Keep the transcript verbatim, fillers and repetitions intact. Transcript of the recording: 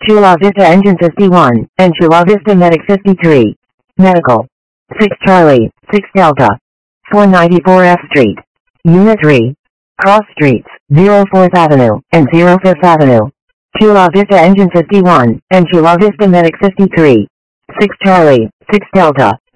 Chula Vista Engine fifty-one, and Chula Vista Medic fifty-three. Medical. six Charlie, six Delta. four ninety-four F Street. Unit three. Cross Streets, zero fourth Avenue, and zero fifth Avenue. Chula Vista Engine fifty-one, and Chula Vista Medic fifty-three. six Charlie, six Delta.